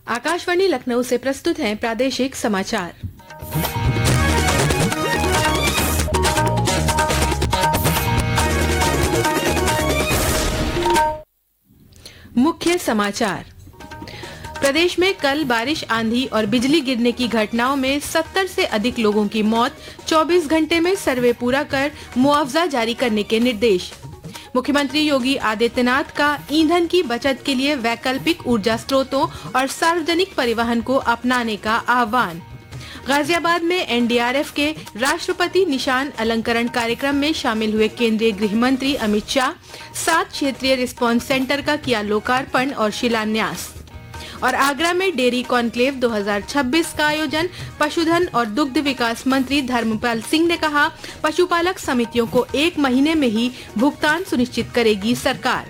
आकाशवाणी लखनऊ से प्रस्तुत हैं प्रादेशिक समाचार। मुख्य समाचार। प्रदेश में कल बारिश, आंधी और बिजली गिरने की घटनाओं में 70 से अधिक लोगों की मौत। 24 घंटे में सर्वे पूरा कर मुआवजा जारी करने के निर्देश। मुख्यमंत्री योगी आदित्यनाथ का ईंधन की बचत के लिए वैकल्पिक ऊर्जा स्रोतों और सार्वजनिक परिवहन को अपनाने का आह्वान। गाजियाबाद में एनडीआरएफ के राष्ट्रपति निशान अलंकरण कार्यक्रम में शामिल हुए केंद्रीय गृह मंत्री अमित शाह। 7 क्षेत्रीय रिस्पांस सेंटर का किया लोकार्पण और शिलान्यास। और आगरा में डेयरी कॉन्क्लेव 2026 का आयोजन। पशुधन और दुग्ध विकास मंत्री धर्मपाल सिंह ने कहा, पशुपालक समितियों को 1 महीने में ही भुगतान सुनिश्चित करेगी सरकार।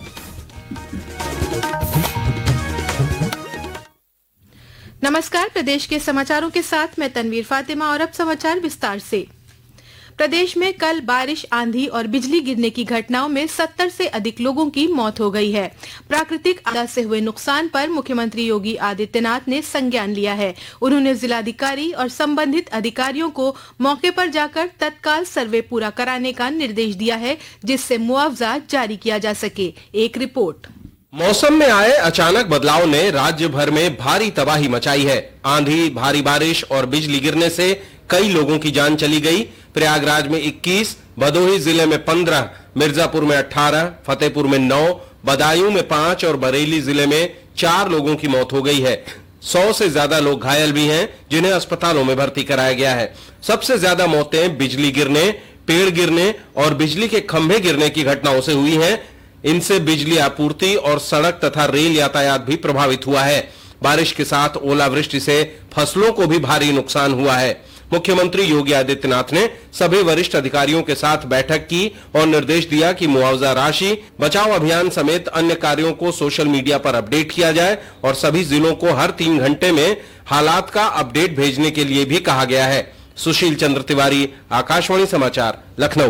नमस्कार, प्रदेश के समाचारों के साथ मैं तनवीर फातिमा। और अब समाचार विस्तार से। प्रदेश में कल बारिश, आंधी और बिजली गिरने की घटनाओं में 70 से अधिक लोगों की मौत हो गई है। प्राकृतिक आपदा से हुए नुकसान पर मुख्यमंत्री योगी आदित्यनाथ ने संज्ञान लिया है। उन्होंने जिलाधिकारी और संबंधित अधिकारियों को मौके पर जाकर तत्काल सर्वे पूरा कराने का निर्देश दिया है, जिससे मुआवजा जारी किया जा सके। एक रिपोर्ट। मौसम में आए अचानक बदलाव ने राज्य भर में भारी तबाही मचाई है। आंधी, भारी बारिश और बिजली गिरने से कई लोगों की जान चली गई। प्रयागराज में 21, भदोही जिले में 15, मिर्जापुर में 18, फतेहपुर में 9, बदायूं में 5 और बरेली जिले में 4 लोगों की मौत हो गई है। 100 से ज्यादा लोग घायल भी हैं, जिन्हें अस्पतालों में भर्ती कराया गया है। सबसे ज्यादा मौतें बिजली गिरने, पेड़ गिरने और बिजली के खंभे गिरने की घटनाओं से हुई हैं। इनसे बिजली आपूर्ति और सड़क तथा रेल यातायात भी प्रभावित हुआ है। बारिश के साथ ओलावृष्टि से फसलों को भी भारी नुकसान हुआ है। मुख्यमंत्री योगी आदित्यनाथ ने सभी वरिष्ठ अधिकारियों के साथ बैठक की और निर्देश दिया कि मुआवजा राशि, बचाव अभियान समेत अन्य कार्यों को सोशल मीडिया पर अपडेट किया जाए और सभी जिलों को हर 3 घंटे में हालात का अपडेट भेजने के लिए भी कहा गया है। सुशील चंद्र तिवारी, आकाशवाणी समाचार, लखनऊ।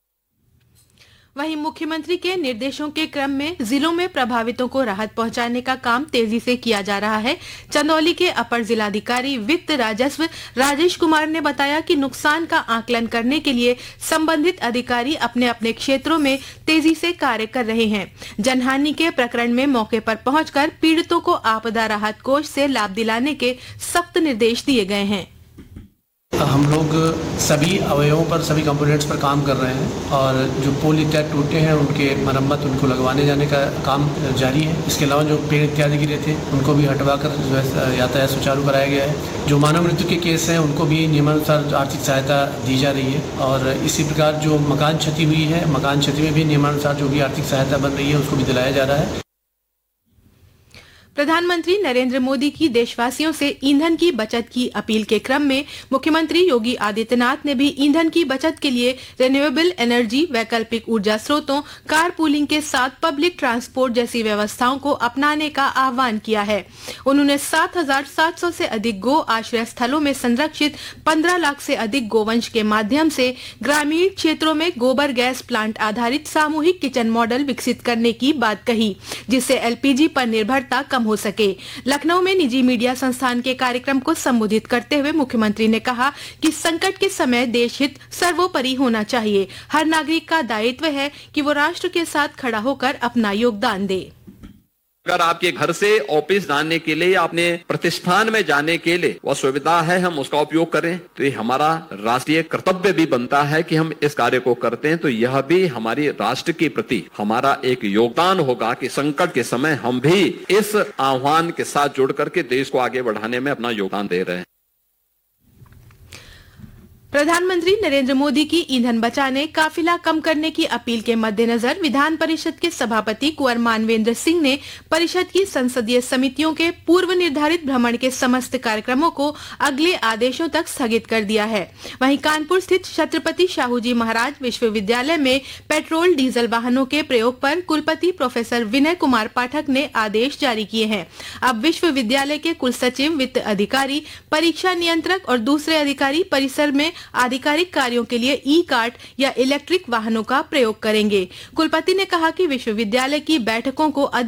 वहीं मुख्यमंत्री के निर्देशों के क्रम में जिलों में प्रभावितों को राहत पहुंचाने का काम तेजी से किया जा रहा है। चंदौली के अपर जिलाधिकारी वित्त राजस्व राजेश कुमार ने बताया कि नुकसान का आकलन करने के लिए संबंधित अधिकारी अपने अपने क्षेत्रों में तेजी से कार्य कर रहे हैं। जनहानि के प्रकरण में मौके पर पहुंचकर पीड़ितों को आपदा राहत कोष से लाभ दिलाने के सख्त निर्देश दिए गए हैं। हम लोग सभी अवयवों पर, सभी कंपोनेंट्स पर काम कर रहे हैं और जो पोल इत्यादि टूटे हैं उनके मरम्मत, उनको लगवाने जाने का काम जारी है। इसके अलावा जो पेड़ इत्यादि गिरे थे उनको भी हटवाकर जो है यातायात सुचारू कराया गया है। जो मानव मृत्यु के केस हैं उनको भी नियमानुसार आर्थिक सहायता दी जा रही है। और इसी प्रकार जो मकान क्षति हुई है, मकान क्षति में भी नियमानुसार जो भी आर्थिक सहायता बन रही है उसको भी दिलाया जा रहा है। प्रधानमंत्री नरेंद्र मोदी की देशवासियों से ईंधन की बचत की अपील के क्रम में मुख्यमंत्री योगी आदित्यनाथ ने भी ईंधन की बचत के लिए रिन्यूएबल एनर्जी, वैकल्पिक ऊर्जा स्रोतों, कार पूलिंग के साथ पब्लिक ट्रांसपोर्ट जैसी व्यवस्थाओं को अपनाने का आह्वान किया है। उन्होंने 7,700 से अधिक गो आश्रय स्थलों में संरक्षित 15 लाख से अधिक गोवंश के माध्यम से ग्रामीण क्षेत्रों में गोबर गैस प्लांट आधारित सामूहिक किचन मॉडल विकसित करने की बात कही, जिससे एलपीजी पर निर्भरता कम हो सके। लखनऊ में निजी मीडिया संस्थान के कार्यक्रम को संबोधित करते हुए मुख्यमंत्री ने कहा कि संकट के समय देश हित सर्वोपरि होना चाहिए। हर नागरिक का दायित्व है कि वो राष्ट्र के साथ खड़ा होकर अपना योगदान दे। अगर आपके घर से ऑफिस जाने के लिए, अपने प्रतिष्ठान में जाने के लिए वह सुविधा है, हम उसका उपयोग करें, तो ये हमारा राष्ट्रीय कर्तव्य भी बनता है कि हम इस कार्य को करते हैं। तो यह भी हमारी राष्ट्र के प्रति हमारा एक योगदान होगा कि संकट के समय हम भी इस आह्वान के साथ जुड़ करके देश को आगे बढ़ाने में अपना योगदान दे रहे हैं। प्रधानमंत्री नरेंद्र मोदी की ईंधन बचाने, काफिला कम करने की अपील के मद्देनजर विधान परिषद के सभापति कुंवर मानवेंद्र सिंह ने परिषद की संसदीय समितियों के पूर्व निर्धारित भ्रमण के समस्त कार्यक्रमों को अगले आदेशों तक स्थगित कर दिया है। वहीं कानपुर स्थित छत्रपति शाहूजी महाराज विश्वविद्यालय में पेट्रोल डीजल वाहनों के प्रयोग पर कुलपति प्रोफेसर विनय कुमार पाठक ने आदेश जारी किए हैं। अब विश्वविद्यालय के कुलसचिव, वित्त अधिकारी, परीक्षा नियंत्रक और दूसरे अधिकारी परिसर में आधिकारिक कार्यों के लिए ई कार्ट या इलेक्ट्रिक वाहनों का प्रयोग करेंगे। कुलपति ने कहा कि विश्वविद्यालय की बैठकों को